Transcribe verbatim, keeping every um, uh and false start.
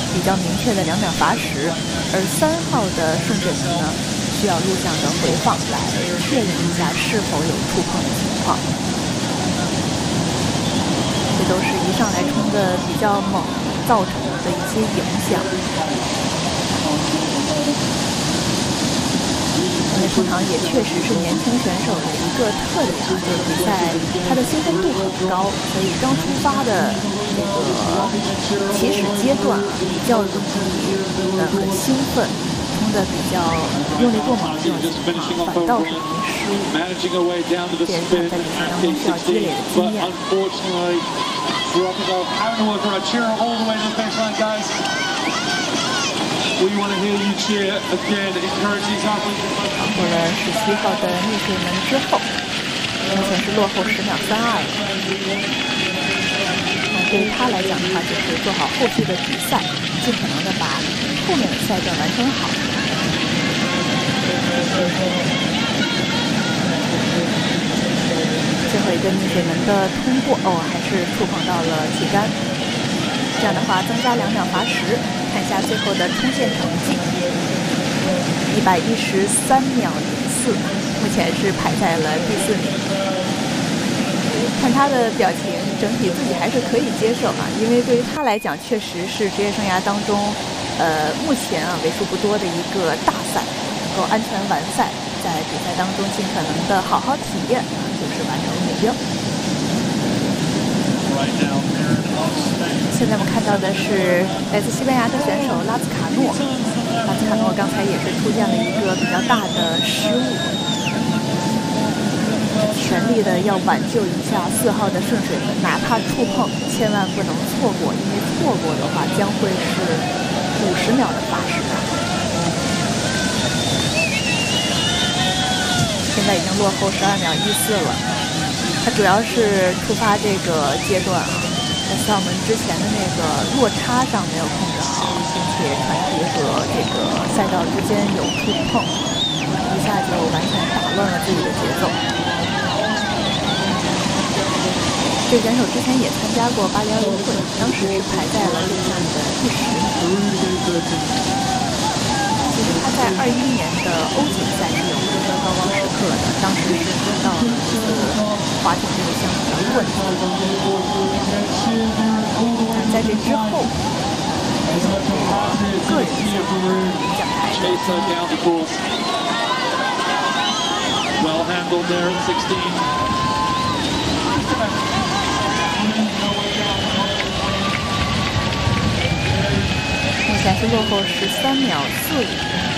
比较明确的两秒罚时，而三号的顺水门呢，需要录像的回放来确认一下是否有触碰的情况。这都是一上来冲的比较猛造成的一些影响。因为通常也确实是年轻选手的一个特点啊，就是比赛他的兴奋度很高，所以刚出发的这个起始阶段啊，比较容易呃很兴奋，冲的比较用力过猛的这种情况，反倒是容易失误。这也是他在比赛当中需要积累的经验。 We want to hear you cheer again, encourage these athletes. 过了十七号的逆水门之后，目前是落后十秒三二。那对于他来讲的话，就是做好后续的比赛，尽可能的把后面的赛段完成好。最后一个逆水门的通过，哦，还是触碰到了旗杆。这样的话，增加两秒罚时。看一下最后的冲线成绩，一百一十三秒零四，目前是排在了第四名。看他的表情，整体自己还是可以接受啊，因为对于他来讲，确实是职业生涯当中，呃，目前啊为数不多的一个大赛，能够安全完赛，在比赛当中尽可能的好好体验，就是完成目标。现在我们看到的是来自西班牙的选手拉兹卡诺，拉兹卡诺刚才也是出现了一个比较大的失误，全力的要挽救一下四号的顺水门，哪怕触碰千万不能错过，因为错过的话将会是五十秒的罚时。现在已经落后十二秒一四了，他主要是出发这个阶段啊。在四号门之前的那个落差上没有控制好，并且船体和这个赛道之间有触碰，一下就完全打乱了自己的节奏。这个选手之前也参加过巴黎奥运会，当时是排在了路上的第十名。其实他在二一年的欧锦赛是有一个高光时刻的，当时是碰到了一个划艇这个项目的问题。但在这之后，没有这个个人项目奖牌的。 Well handled there at sixteen. 目前是落后十三秒四五。